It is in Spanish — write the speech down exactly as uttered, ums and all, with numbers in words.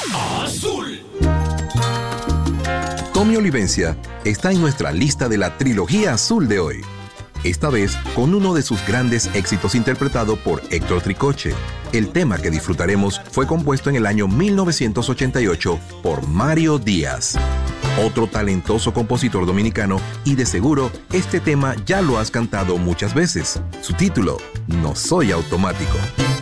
Azul. Tommy Olivencia está en nuestra lista de la trilogía azul de hoy. Esta vez con uno de sus grandes éxitos interpretado por Héctor Tricoche. El tema que disfrutaremos fue compuesto en el año mil novecientos ochenta y ocho por Mario Díaz, otro talentoso compositor dominicano, y de seguro este tema ya lo has cantado muchas veces. Su título, No Soy Automático.